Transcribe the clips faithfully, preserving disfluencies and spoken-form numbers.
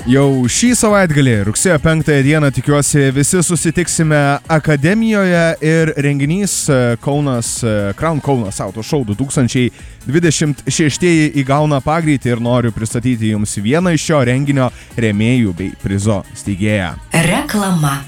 Jau šį savaitgalį, rugsėjo penktąją dieną, tikiuosi, visi susitiksime akademijoje ir renginys Kaunas, Crown Kaunas Auto Show du tūkstančiai dvidešimt šeši įgauna pagreitį ir noriu pristatyti jums vieną iš šio renginio rėmėjų bei prizo steigėją. Reklama.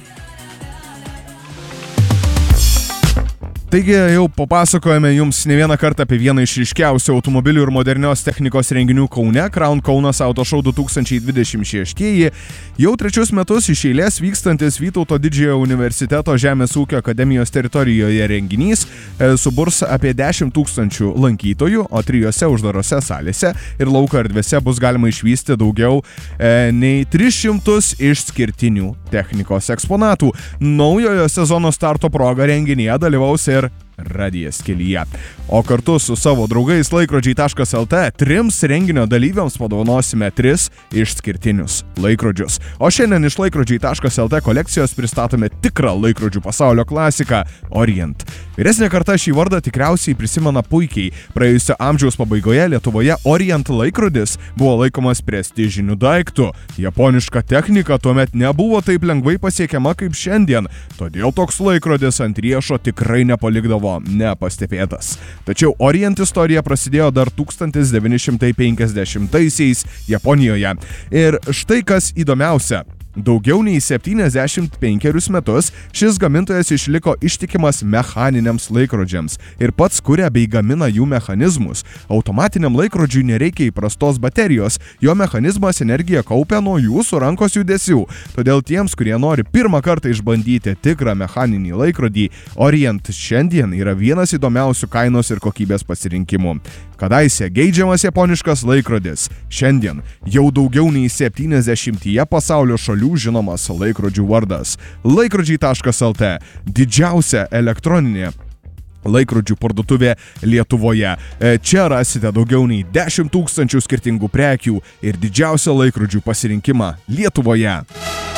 Taigi jau papasakojame jums ne vieną kartą apie vieną iš ryškiausių automobilių ir modernios technikos renginių Kaune, Crown Kaunas Auto Show du tūkstančiai dvidešimt šeši. Jau trečius metus iš eilės vykstantis Vytauto Didžiojo universiteto Žemės ūkio akademijos teritorijoje renginys e, suburs apie dešimt tūkstančių lankytojų, o trijose uždarose salėse ir lauko erdvėse bus galima išvysti daugiau e, nei tris šimtus išskirtinių technikos eksponatų. Naujojo sezono starto proga renginyje dalyvaus ir Radijas kelyje. O kartu su savo draugais laikrodžiai taškas el tė trims renginio dalyviams padovanosime tris išskirtinius laikrodžius. O šiandien iš laikrodžiai taškas el tė kolekcijos pristatome tikrą laikrodžių pasaulio klasiką Orient. Vyresnė karta šį vardą tikriausiai prisimena puikiai. Praėjusio amžiaus pabaigoje Lietuvoje Orient laikrodis buvo laikomas prestižiniu daiktu. Japoniška technika tuomet nebuvo taip lengvai pasiekiama kaip šiandien, todėl toks laikrodis ant riešo tikrai nepalikdavo nepastebėtas. Tačiau Orient istorija prasidėjo dar tūkstantis devyni šimtai penkiasdešimtaisiais Japonijoje. Ir štai kas įdomiausia. Daugiau nei septyniasdešimt penkerius metus šis gamintojas išliko ištikimas mechaniniams laikrodžiams ir pats kuria bei gamina jų mechanizmus. Automatiniam laikrodžiui nereikia įprastos baterijos, jo mechanizmas energiją kaupia nuo jūsų rankos judesių. Todėl tiems, kurie nori pirmą kartą išbandyti tikrą mechaninį laikrodį, Orient šiandien yra vienas įdomiausių kainos ir kokybės pasirinkimų. Kadaise geidžiamas japoniškas laikrodis, šiandien jau daugiau nei septyniasdešimtyje pasaulio šalių žinomas laikrodžių vardas. Laikrodžiai taškas el tė – didžiausia elektroninė laikrodžių parduotuvė Lietuvoje. Čia rasite daugiau nei dešimt tūkstančių skirtingų prekių ir didžiausią laikrodžių pasirinkimą Lietuvoje.